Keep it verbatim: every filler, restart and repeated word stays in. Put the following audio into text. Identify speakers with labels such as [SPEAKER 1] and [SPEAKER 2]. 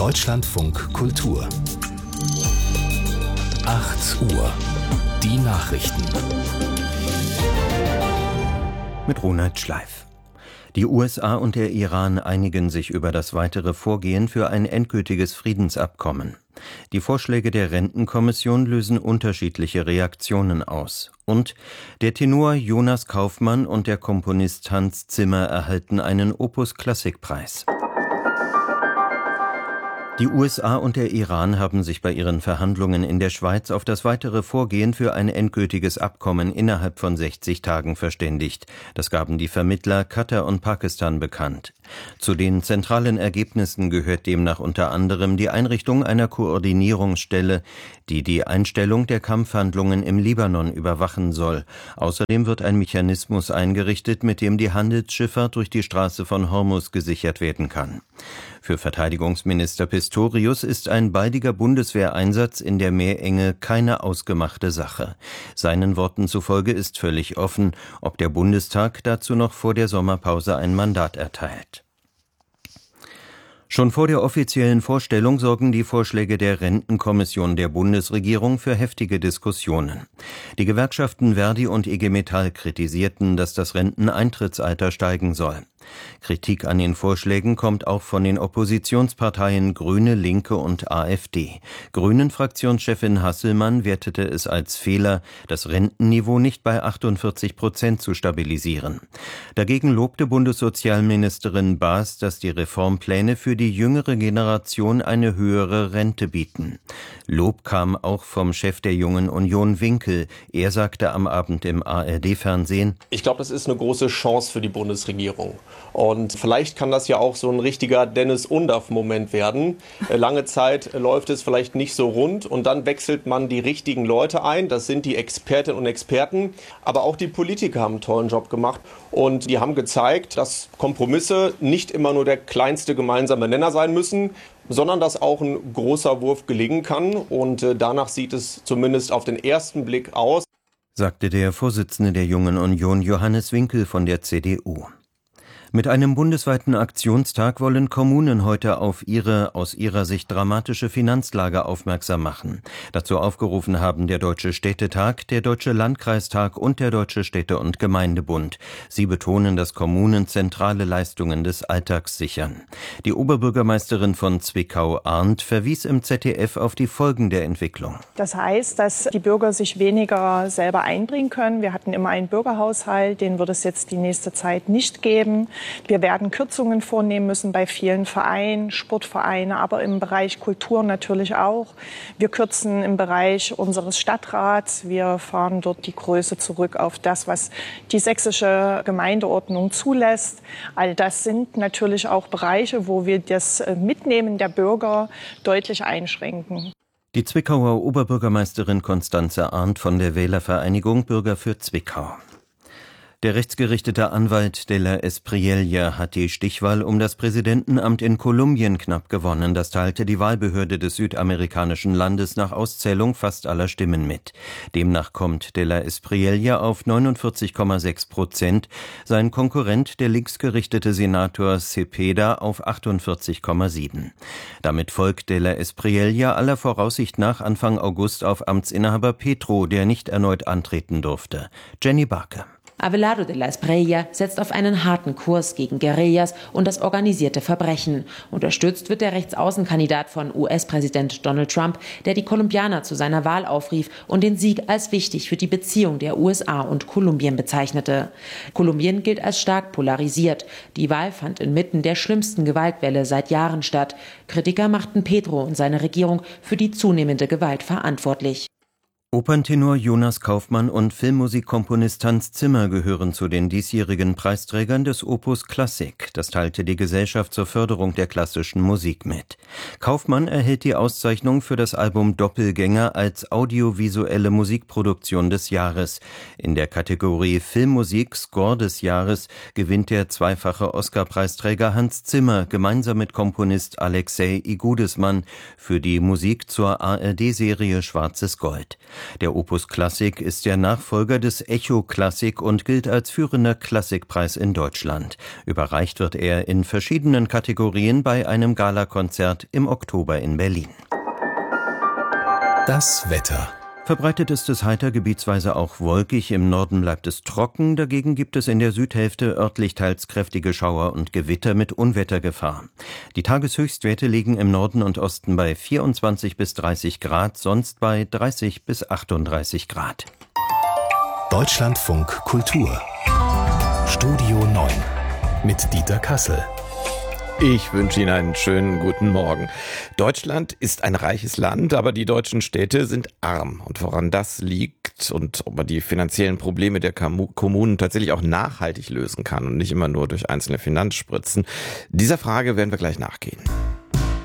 [SPEAKER 1] Deutschlandfunk Kultur. acht Uhr. Die Nachrichten.
[SPEAKER 2] Mit Ronald Schleif. Die U S A und der Iran einigen sich über das weitere Vorgehen für ein endgültiges Friedensabkommen. Die Vorschläge der Rentenkommission lösen unterschiedliche Reaktionen aus. Und der Tenor Jonas Kaufmann und der Komponist Hans Zimmer erhalten einen Opus-Klassik-Preis. Die U S A und der Iran haben sich bei ihren Verhandlungen in der Schweiz auf das weitere Vorgehen für ein endgültiges Abkommen innerhalb von sechzig Tagen verständigt. Das gaben die Vermittler Katar und Pakistan bekannt. Zu den zentralen Ergebnissen gehört demnach unter anderem die Einrichtung einer Koordinierungsstelle, die die Einstellung der Kampfhandlungen im Libanon überwachen soll. Außerdem wird ein Mechanismus eingerichtet, mit dem die Handelsschifffahrt durch die Straße von Hormuz gesichert werden kann. Für Verteidigungsminister Pistorius ist ein baldiger Bundeswehreinsatz in der Meerenge keine ausgemachte Sache. Seinen Worten zufolge ist völlig offen, ob der Bundestag dazu noch vor der Sommerpause ein Mandat erteilt. Schon vor der offiziellen Vorstellung sorgen die Vorschläge der Rentenkommission der Bundesregierung für heftige Diskussionen. Die Gewerkschaften Verdi und I G Metall kritisierten, dass das Renteneintrittsalter steigen soll. Kritik an den Vorschlägen kommt auch von den Oppositionsparteien Grüne, Linke und AfD. Grünen-Fraktionschefin Hasselmann wertete es als Fehler, das Rentenniveau nicht bei achtundvierzig Prozent zu stabilisieren. Dagegen lobte Bundessozialministerin Baas, dass die Reformpläne für die jüngere Generation eine höhere Rente bieten. Lob kam auch vom Chef der Jungen Union Winkel. Er sagte am Abend im A R D-Fernsehen:
[SPEAKER 3] Ich glaube, das ist eine große Chance für die Bundesregierung. Und vielleicht kann das ja auch so ein richtiger Dennis Undaff-Moment werden. Lange Zeit läuft es vielleicht nicht so rund und dann wechselt man die richtigen Leute ein. Das sind die Expertinnen und Experten. Aber auch die Politiker haben einen tollen Job gemacht. Und die haben gezeigt, dass Kompromisse nicht immer nur der kleinste gemeinsame Nenner sein müssen, sondern dass auch ein großer Wurf gelingen kann. Und danach sieht es zumindest auf den ersten Blick aus,
[SPEAKER 2] sagte der Vorsitzende der Jungen Union Johannes Winkel von der C D U. Mit einem bundesweiten Aktionstag wollen Kommunen heute auf ihre aus ihrer Sicht dramatische Finanzlage aufmerksam machen. Dazu aufgerufen haben der Deutsche Städtetag, der Deutsche Landkreistag und der Deutsche Städte- und Gemeindebund. Sie betonen, dass Kommunen zentrale Leistungen des Alltags sichern. Die Oberbürgermeisterin von Zwickau, Arndt, verwies im Z D F auf die Folgen der Entwicklung.
[SPEAKER 4] Das heißt, dass die Bürger sich weniger selber einbringen können. Wir hatten immer einen Bürgerhaushalt, den wird es jetzt die nächste Zeit nicht geben. Wir werden Kürzungen vornehmen müssen bei vielen Vereinen, Sportvereine, aber im Bereich Kultur natürlich auch. Wir kürzen im Bereich unseres Stadtrats. Wir fahren dort die Größe zurück auf das, was die sächsische Gemeindeordnung zulässt. All das sind natürlich auch Bereiche, wo wir das Mitnehmen der Bürger deutlich einschränken.
[SPEAKER 2] Die Zwickauer Oberbürgermeisterin Constanze Arndt von der Wählervereinigung Bürger für Zwickau. Der rechtsgerichtete Anwalt de la Espriella hat die Stichwahl um das Präsidentenamt in Kolumbien knapp gewonnen. Das teilte die Wahlbehörde des südamerikanischen Landes nach Auszählung fast aller Stimmen mit. Demnach kommt de la Espriella auf neunundvierzig Komma sechs Prozent, sein Konkurrent, der linksgerichtete Senator Cepeda, auf achtundvierzig Komma sieben. Damit folgt de la Espriella aller Voraussicht nach Anfang August auf Amtsinhaber Petro, der nicht erneut antreten durfte. Jenny Barke.
[SPEAKER 5] Abelardo de la Espriella setzt auf einen harten Kurs gegen Guerillas und das organisierte Verbrechen. Unterstützt wird der Rechtsaußenkandidat von U S-Präsident Donald Trump, der die Kolumbianer zu seiner Wahl aufrief und den Sieg als wichtig für die Beziehung der U S A und Kolumbien bezeichnete. Kolumbien gilt als stark polarisiert. Die Wahl fand inmitten der schlimmsten Gewaltwelle seit Jahren statt. Kritiker machten Petro und seine Regierung für die zunehmende Gewalt verantwortlich.
[SPEAKER 2] Operntenor Jonas Kaufmann und Filmmusikkomponist Hans Zimmer gehören zu den diesjährigen Preisträgern des Opus Klassik. Das teilte die Gesellschaft zur Förderung der klassischen Musik mit. Kaufmann erhält die Auszeichnung für das Album Doppelgänger als audiovisuelle Musikproduktion des Jahres. In der Kategorie Filmmusik Score des Jahres gewinnt der zweifache Oscar-Preisträger Hans Zimmer gemeinsam mit Komponist Alexei Igudesman für die Musik zur A R D-Serie Schwarzes Gold. Der Opus Klassik ist der Nachfolger des Echo Klassik und gilt als führender Klassikpreis in Deutschland. Überreicht wird er in verschiedenen Kategorien bei einem Galakonzert im Oktober in Berlin.
[SPEAKER 1] Das Wetter.
[SPEAKER 2] Verbreitet ist es heiter, gebietsweise auch wolkig, im Norden bleibt es trocken, dagegen gibt es in der Südhälfte örtlich teils kräftige Schauer und Gewitter mit Unwettergefahr. Die Tageshöchstwerte liegen im Norden und Osten bei vierundzwanzig bis dreißig Grad, sonst bei dreißig bis achtunddreißig Grad.
[SPEAKER 1] Deutschlandfunk Kultur. Studio neun mit Dieter Kassel.
[SPEAKER 6] Ich wünsche Ihnen einen schönen guten Morgen. Deutschland ist ein reiches Land, aber die deutschen Städte sind arm. Und woran das liegt und ob man die finanziellen Probleme der Kommunen tatsächlich auch nachhaltig lösen kann und nicht immer nur durch einzelne Finanzspritzen, dieser Frage werden wir gleich nachgehen.